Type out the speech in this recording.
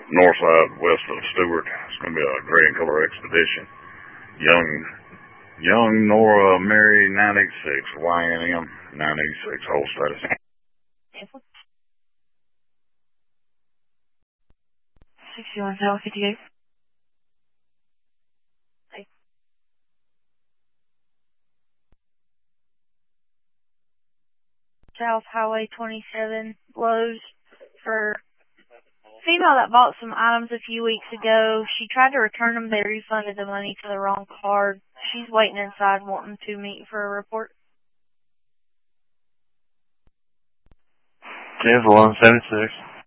north side, west of Stewart. It's going to be a gray and color expedition. Young Nora Mary 986, YNM 986, whole status. 61 South 58. South Highway 27 Lowe's for female that bought some items a few weeks ago. She tried to return them. They refunded the money to the wrong card. She's waiting inside wanting to meet for a report. 10-176.